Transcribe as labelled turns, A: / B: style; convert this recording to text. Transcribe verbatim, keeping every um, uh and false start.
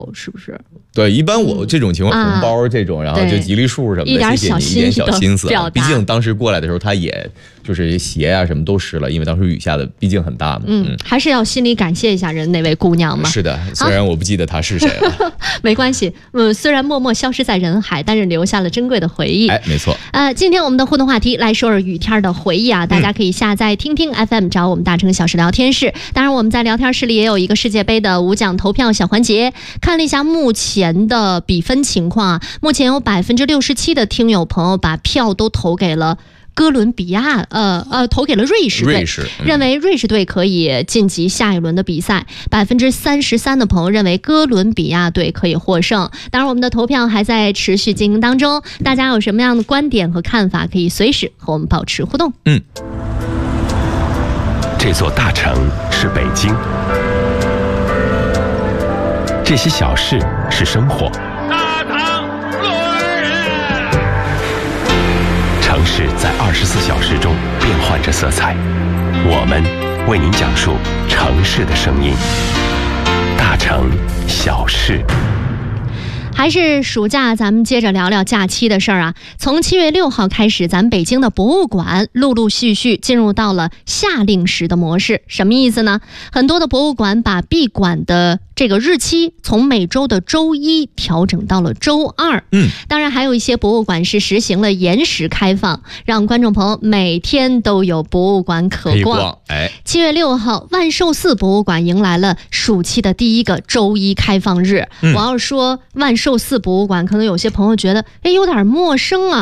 A: 是不是？
B: 对，一般我这种情况，
A: 嗯、
B: 红包这种，
A: 啊、
B: 然后就吉利树什么的，
A: 一点
B: 谢谢你一点小心思、啊。毕竟当时过来的时候，他也就是鞋啊什么都湿了，因为当时雨下的毕竟很大嘛。
A: 嗯，嗯还是要心里感谢一下人那位姑娘嘛。
B: 是的，虽然我不记得她是谁了，
A: 没关系。嗯，虽然默默消失在人海，但是留下了珍贵的回忆。
B: 哎，没错。
A: 呃，今天我们的互动话题来说说雨天的回忆啊，大家可以下载听听 F M， 找我们大城小事聊天室。当然，我们在聊天室里也有一个世界杯的五奖投票小环节。看了一下目前的比分情况啊，目前有百分之六十七的听友朋友把票都投给了哥伦比亚，呃呃，投给了瑞士队，
B: 瑞士、嗯、
A: 认为瑞士队可以晋级下一轮的比赛。百分之三十三的朋友认为哥伦比亚队可以获胜。当然，我们的投票还在持续进行当中，大家有什么样的观点和看法，可以随时和我们保持互动。
B: 嗯，
C: 这座大城是北京，这些小事是生活。
D: 大唐论人，
C: 城市在二十四小时中变换着色彩，我们为您讲述城市的声音。大城小事。
A: 还是暑假，咱们接着聊聊假期的事儿啊。从七月六号开始，咱们北京的博物馆陆陆续续进入到了夏令时的模式。什么意思呢？很多的博物馆把闭馆的这个日期从每周的周一调整到了周二。
B: 嗯，
A: 当然还有一些博物馆是实行了延时开放，让观众朋友每天都有博物馆可逛。
B: 逛哎，
A: 七月六号，万寿寺博物馆迎来了暑期的第一个周一开放日。嗯、我要说万寿寺博物馆，可能有些朋友觉得，哎，有点陌生啊。